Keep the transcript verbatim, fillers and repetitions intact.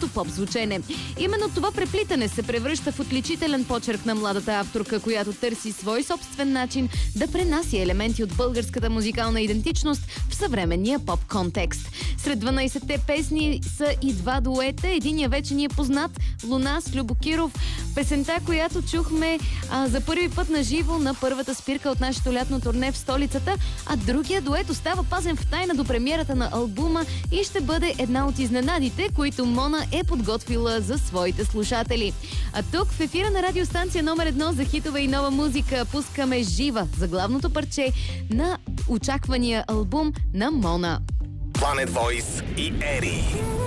своето поп звучене. Именно това преплитане се превръща в отличителен почерк на младата авторка, която търси свой собствен начин да пренася елементи от българската музикална идентичност в съвременния поп контекст. Сред дванайсетте песни са и два дуета. Единия вече ни е познат — Луна с Любо Киров. Песента, която чухме а, за първи път на живо на първата спирка от нашето лятно турне в столицата, а другия дует остава пазен в тайна до премиерата на албума и ще бъде една от изненадите, които Мона е подготвила за своите слушатели. А тук в ефира на радиостанция номер едно за хитове и нова музика пускаме Жива, заглавното парче на очаквания албум на Мона. Planet Voice и Ери.